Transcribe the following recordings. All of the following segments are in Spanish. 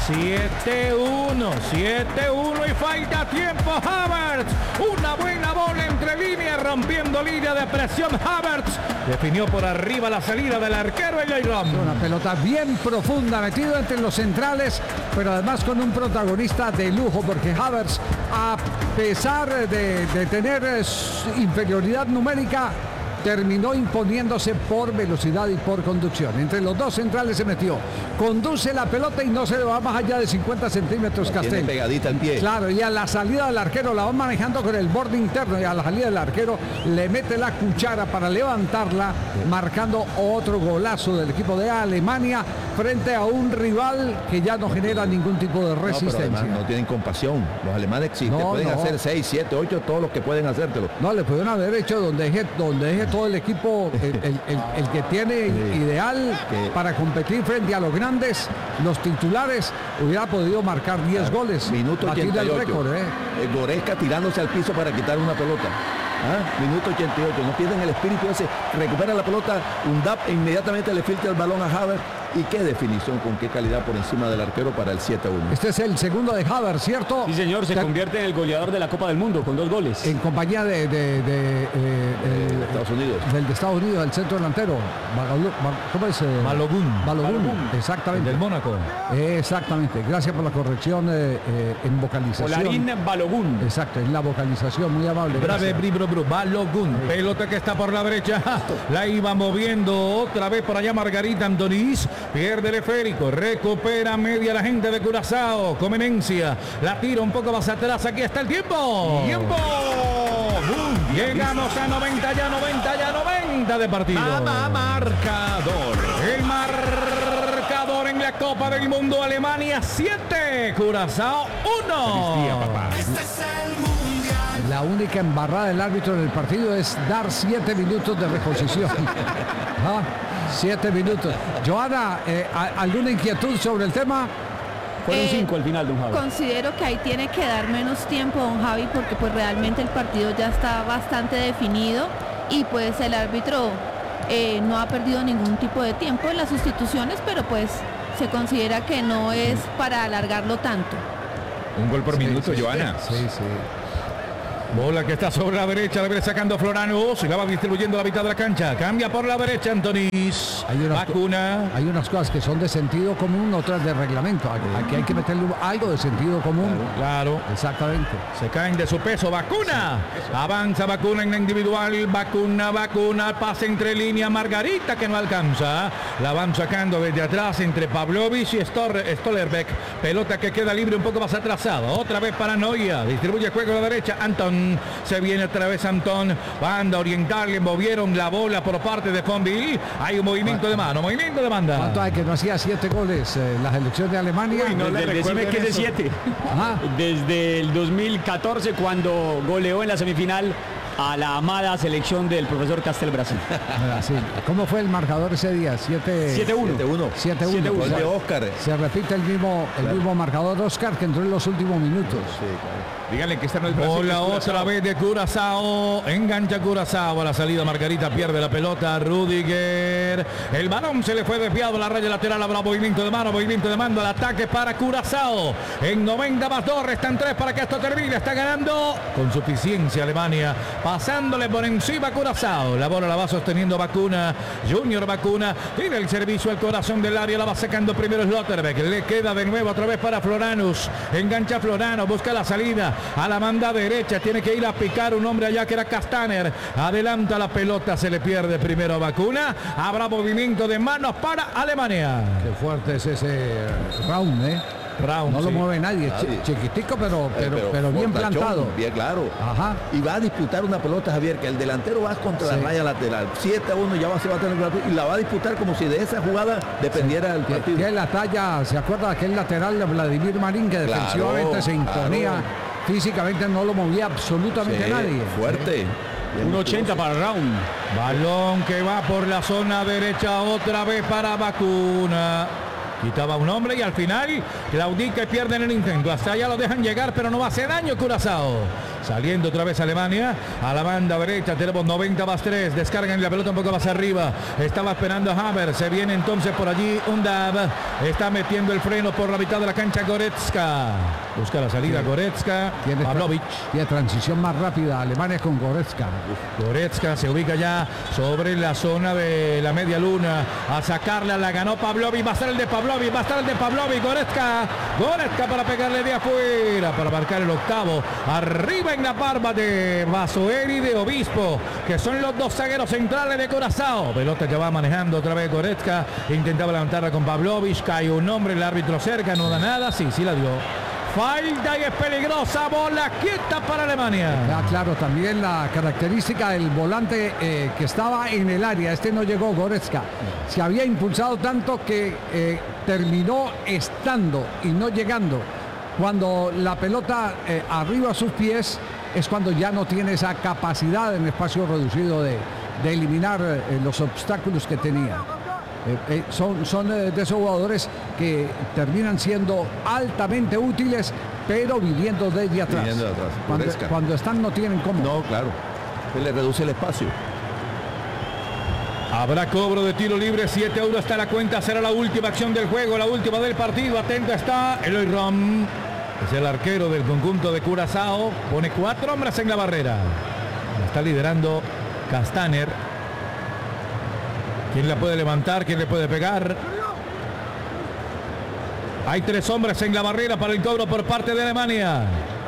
7-1 y falta tiempo. Havertz, una buena bola entre líneas, rompiendo línea de presión. Havertz definió por arriba la salida del arquero Elleiram. Una pelota bien profunda, metido entre los centrales, pero además con un protagonista de lujo, porque Havertz, a pesar de tener inferioridad numérica, terminó imponiéndose por velocidad y por conducción. Entre los dos centrales se metió. Conduce la pelota y no se le va más allá de 50 centímetros Castel. Tiene pegadita el pie. Claro, y a la salida del arquero la va manejando con el borde interno, y a la salida del arquero le mete la cuchara para levantarla, marcando otro golazo del equipo de Alemania frente a un rival que ya no genera ningún tipo de resistencia. No, pero no tienen compasión. Los alemanes sí te pueden hacer 6, 7, 8, todos los que pueden hacértelo. No, le pudieron haber hecho donde deje todo el equipo, el que tiene ideal para competir frente a los grandes, los titulares, hubiera podido marcar 10 goles. Minuto 88. El récord, Goretzka tirándose al piso para quitar una pelota. Minuto 88. No pierden el espíritu ese. Recupera la pelota. Undap inmediatamente le filtra el balón a Havertz. Y qué definición, con qué calidad por encima del arquero para el 7-1. Este es el segundo de Havertz, ¿cierto? Sí, señor, se convierte en el goleador de la Copa del Mundo con 2 goles. En compañía de Estados Unidos. Del de Estados Unidos, el centro delantero. ¿Cómo es? Balogun. Exactamente. Del Mónaco. Exactamente. Gracias por la corrección en vocalización. Olarín Balogun. Exacto, es la vocalización, muy amable. Brave, Balogun. Pelota que está por la derecha. La iba moviendo otra vez por allá Margarita Antonís. Pierde el esférico, recupera media la gente de Curazao. Comenencia, la tira un poco más atrás. Aquí está el tiempo. Llegamos a 90 de partido. Marcador. El marcador en la Copa del Mundo. Alemania 7, Curazao 1. La única embarrada del árbitro en el partido es dar 7 minutos de reposición. 7 minutos. Joana, ¿alguna inquietud sobre el tema? Fueron 5 al final, don Javi. Considero que ahí tiene que dar menos tiempo, don Javi, porque pues realmente el partido ya está bastante definido y pues el árbitro no ha perdido ningún tipo de tiempo en las sustituciones, pero pues se considera que no es para alargarlo tanto. Un gol por minuto, Joana. Sí. Bola que está sobre la derecha, la viene sacando Florano, se la va distribuyendo a la mitad de la cancha, cambia por la derecha Antonís, Vacuna. Hay unas cosas que son de sentido común, otras de reglamento. Aquí hay que meterle algo de sentido común. Claro. Exactamente. Se caen de su peso, Vacuna. Avanza Vacuna en la individual, Vacuna, pase entre línea, Margarita que no alcanza. La van sacando desde atrás entre Pavlovic y Stollerbeck. Pelota que queda libre un poco más atrasado. Otra vez para Neuer, distribuye juego a la derecha, Anton. Se viene otra vez Antón, banda oriental, le movieron la bola por parte de Fonville. Hay un movimiento de mano, movimiento de banda. ¿Cuánto hay que no hacía 7 goles la selección de Alemania? Uy, no le decime que es de 7. Desde el 2014, cuando goleó en la semifinal a la amada selección del profesor Castelbrasil. ¿Cómo fue el marcador ese día? 7-1. 7-1. Gol de Oscar. Se repite el mismo marcador de Oscar, que entró en los últimos minutos. Sí, claro. Díganle que esta no es Brasil. Bola otra vez de Curazao. Engancha Curazao a la salida. Margarita pierde la pelota. Rudiger. El balón se le fue desviado a la raya lateral. Habrá movimiento de mando al ataque para Curazao. En 90+2. Restan 3 para que esto termine. Está ganando con suficiencia Alemania. Pasándole por encima a Curazao. La bola la va sosteniendo Vacuna. Junior Vacuna. Tiene el servicio al corazón del área. La va sacando primero Slotterbeck. Le queda de nuevo otra vez para Floranus. Engancha Florano. Busca la salida a la banda derecha, tiene que ir a picar un hombre allá que era Castaner, adelanta la pelota, se le pierde primero a Vacuna, habrá movimiento de manos para Alemania. Qué fuerte es ese round, no lo mueve nadie, chiquitico pero bien plantado. Bien claro. Ajá. Y va a disputar una pelota, Javier, que el delantero va contra la raya lateral. 7-1 ya se va a tener y la va a disputar como si de esa jugada dependiera el partido. Que la talla, ¿se acuerda de aquel lateral de Vladimir Marín que defensivamente se imponía? Físicamente no lo movía absolutamente nadie. Fuerte. 1.80 para Raúl. Balón que va por la zona derecha otra vez para Vacuna. Quitaba un hombre y al final claudica y pierden el intento. Hasta allá lo dejan llegar, pero no hace daño Curazao. Saliendo otra vez Alemania. A la banda derecha tenemos 90+3. Descargan la pelota un poco más arriba. Estaba esperando a Havertz. Se viene entonces por allí Undab. Está metiendo el freno por la mitad de la cancha Goretzka. Busca la salida Goretzka. Pavlovic. Tiene transición más rápida Alemania con Goretzka. Goretzka se ubica ya sobre la zona de la media luna. A sacarla, la ganó Pavlovic. Va a estar el de Pavlovic. Goretzka para pegarle de afuera. Para marcar el octavo. Arriba en la barba de Basoer y de Obispo, que son los dos zagueros centrales de Curazao. Pelota que va manejando otra vez Goretzka. Intentaba levantarla con Pavlovic. Cae un hombre, el árbitro cerca, no da nada. Sí la dio. Falta y es peligrosa. Bola quieta para Alemania. Claro, también la característica del volante que estaba en el área. Este no llegó, Goretzka. Se había impulsado tanto que terminó estando y no llegando. Cuando la pelota arriba a sus pies es cuando ya no tiene esa capacidad en espacio reducido de eliminar los obstáculos que tenía. Son de esos jugadores que terminan siendo altamente útiles, pero viviendo desde atrás. Cuando están no tienen cómo. No, claro. Se le reduce el espacio. Habrá cobro de tiro libre, 7 euros está la cuenta, será la última acción del juego, la última del partido. Atento está Eloy Rom, es el arquero del conjunto de Curazao, pone 4 hombres en la barrera. La está liderando Castaner. ¿Quién la puede levantar? ¿Quién le puede pegar? Hay 3 hombres en la barrera para el cobro por parte de Alemania.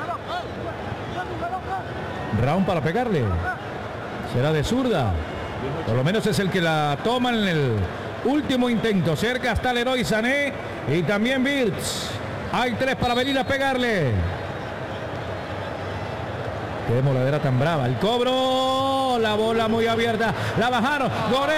Raúl para pegarle. Será de zurda. Por lo menos es el que la toma en el último intento. Cerca está Leroy Sané y también Wirtz. Hay 3 para venir a pegarle. Qué moladera tan brava. El cobro. La bola muy abierta. La bajaron.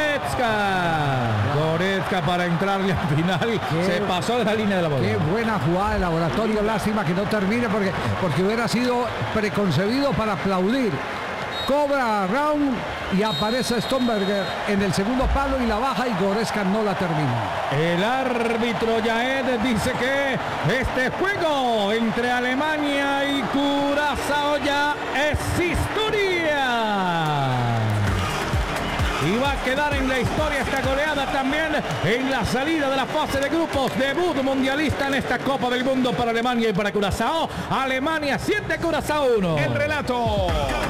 Goretzka para entrarle al final. Se pasó de la línea de la bola. Qué buena jugada de Laboratorio. Lástima que no termine porque hubiera sido preconcebido para aplaudir. Cobra Raum y aparece Stomberger en el segundo palo y la baja y Goretzka no la termina. El árbitro Yaed dice que este juego entre Alemania y Curazao ya es historia. Y va a quedar en la historia esta goleada también en la salida de la fase de grupos. Debut mundialista en esta Copa del Mundo para Alemania y para Curazao. Alemania 7, Curazao 1. El relato.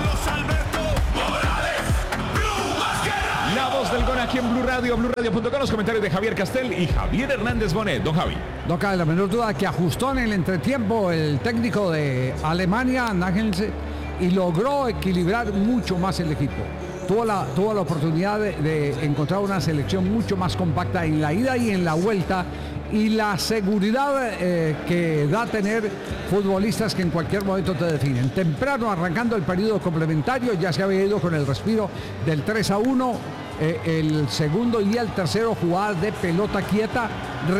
La voz del gol aquí en Blue Radio, BlueRadio.com, los comentarios de Javier Castel y Javier Hernández Bonet. Don Javi. No cabe la menor duda que ajustó en el entretiempo el técnico de Alemania, Nagelsmann, y logró equilibrar mucho más el equipo. Tuvo la oportunidad de encontrar una selección mucho más compacta en la ida y en la vuelta, y la seguridad que da tener futbolistas que en cualquier momento te definen. Temprano, arrancando el periodo complementario, ya se había ido con el respiro del 3-1, el segundo y el tercero jugadas de pelota quieta.